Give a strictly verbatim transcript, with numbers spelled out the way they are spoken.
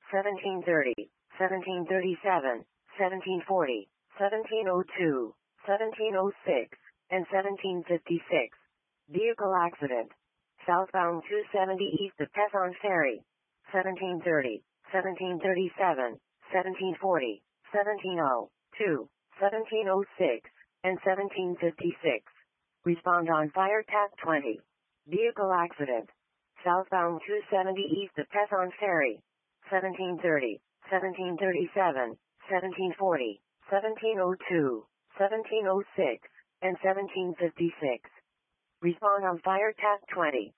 seventeen thirty, seventeen thirty-seven, seventeen forty, seventeen oh two, seventeen oh six, and seventeen fifty-six. Vehicle accident. Southbound two seventy east of Pethon Ferry. seventeen thirty, seventeen thirty-seven, seventeen forty, seventeen oh two, seventeen oh six, and seventeen fifty-six. Respond on Fire Tap twenty. Vehicle accident. Southbound two seventy east of Pethon Ferry. seventeen thirty, seventeen thirty-seven, seventeen forty, seventeen oh two, seventeen oh six, and seventeen fifty-six. Respond on Fire Tap twenty.